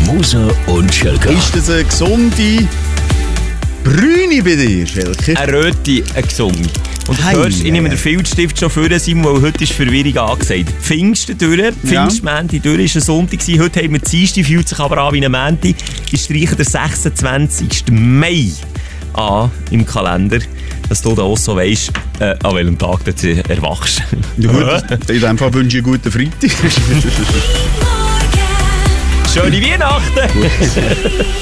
Musa und Schelka. Ist das eine gesunde Brüne bei dir, Schelke? Eine Röte, eine gesunde. Und du hörst, ich nehme den Filzstift schon vor, Simon, weil heute ist Verwirrung angesagt. Pfingsten durch, Pfingstmänti durch, ist ein Sonntag gewesen. Heute haben wir Dienstag, fühlt sich aber an wie ein Mänti. Ich streiche den 26. Mai an im Kalender, dass du da auch so weisst, an welchem Tag du erwachst. Ja gut, in dem Fall wünsche ich einen guten Freitag. Schöne Weihnachten!